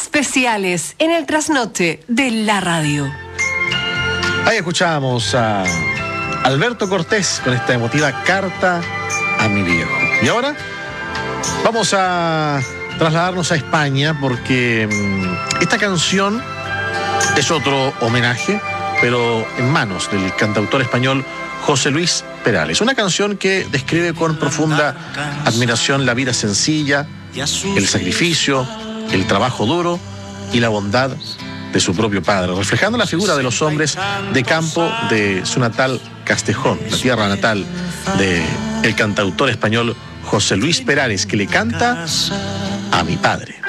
especiales en el trasnoche de la radio. Ahí escuchábamos a Alberto Cortés con esta emotiva Carta a mi viejo. Y ahora vamos a trasladarnos a España porque esta canción es otro homenaje, pero en manos del cantautor español José Luis Perales. Una canción que describe con profunda admiración la vida sencilla, el sacrificio, el trabajo duro y la bondad de su propio padre, reflejando la figura de los hombres de campo de su natal Castejón, la tierra natal del cantautor español José Luis Perales, que le canta a mi padre.